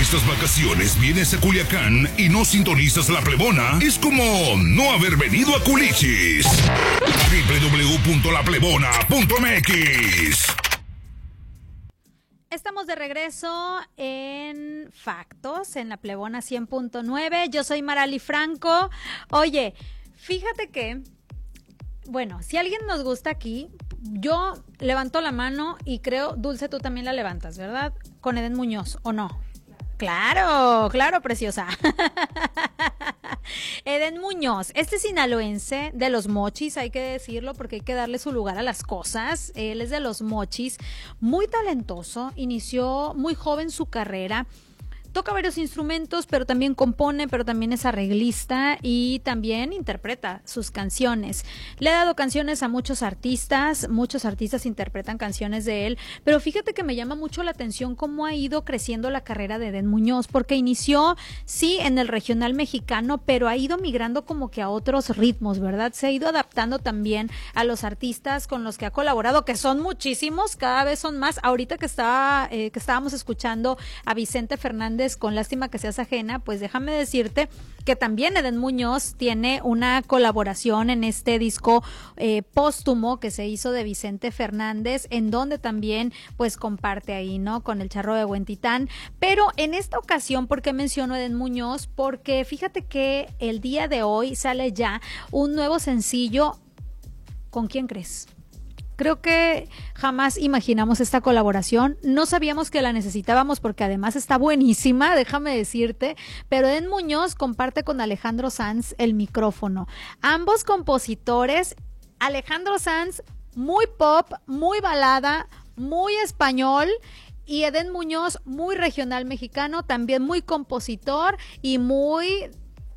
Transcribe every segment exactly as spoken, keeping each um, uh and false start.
estas vacaciones vienes a Culiacán y no sintonizas La Plebona, es como no haber venido a Culichis. doble u doble u doble u punto la plebona punto m x. Estamos de regreso en Factos, en La Plebona cien punto nueve. Yo soy Marali Franco. Oye, fíjate que, bueno, si alguien nos gusta aquí, yo levanto la mano y creo, Dulce, tú también la levantas, ¿verdad? Con Eden Muñoz, ¿o no? Claro, claro, preciosa. Eden Muñoz, este sinaloense de los Mochis, hay que decirlo porque hay que darle su lugar a las cosas. Él es de los Mochis, muy talentoso, inició muy joven su carrera. Toca varios instrumentos, pero también compone, pero también es arreglista y también interpreta sus canciones. Le ha dado canciones a muchos artistas, muchos artistas interpretan canciones de él, pero fíjate que me llama mucho la atención cómo ha ido creciendo la carrera de Eden Muñoz, porque inició, sí, en el regional mexicano, pero ha ido migrando como que a otros ritmos, ¿verdad? Se ha ido adaptando también a los artistas con los que ha colaborado, que son muchísimos, cada vez son más. Ahorita que, estaba, eh, que estábamos escuchando a Vicente Fernández con Lástima que seas ajena, pues déjame decirte que también Eden Muñoz tiene una colaboración en este disco eh, póstumo que se hizo de Vicente Fernández, en donde también pues comparte ahí, ¿no? Con el Charro de Huentitán. Pero en esta ocasión, ¿por qué menciono a Eden Muñoz? Porque fíjate que el día de hoy sale ya un nuevo sencillo. ¿Con quién crees? Creo que jamás imaginamos esta colaboración, no sabíamos que la necesitábamos porque además está buenísima, déjame decirte, pero Eden Muñoz comparte con Alejandro Sanz el micrófono. Ambos compositores, Alejandro Sanz muy pop, muy balada, muy español, y Eden Muñoz muy regional mexicano, también muy compositor y muy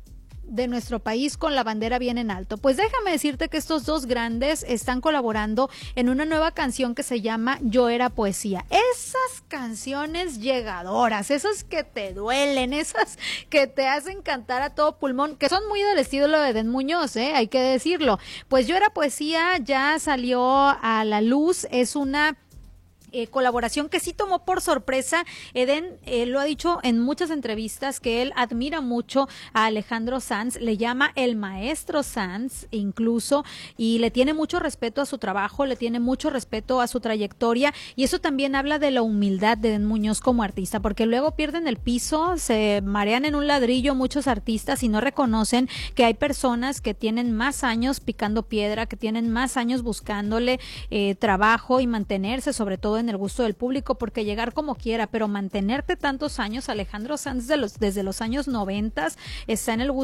de nuestro país con la bandera bien en alto. Pues déjame decirte que estos dos grandes están colaborando en una nueva canción que se llama Yo era poesía. Esas canciones llegadoras, esas que te duelen, esas que te hacen cantar a todo pulmón, que son muy del estilo de Eden Muñoz, ¿eh? Hay que decirlo. Pues Yo era poesía ya salió a la luz, es una Eh, colaboración que sí tomó por sorpresa. Eden eh, lo ha dicho en muchas entrevistas que él admira mucho a Alejandro Sanz, le llama el maestro Sanz incluso, y le tiene mucho respeto a su trabajo, le tiene mucho respeto a su trayectoria, y eso también habla de la humildad de Eden Muñoz como artista, porque luego pierden el piso, se marean en un ladrillo muchos artistas y no reconocen que hay personas que tienen más años picando piedra, que tienen más años buscándole eh, trabajo y mantenerse, sobre todo en el gusto del público, porque llegar como quiera, pero mantenerte tantos años. Alejandro Sanz de los, desde los años noventas está en el gusto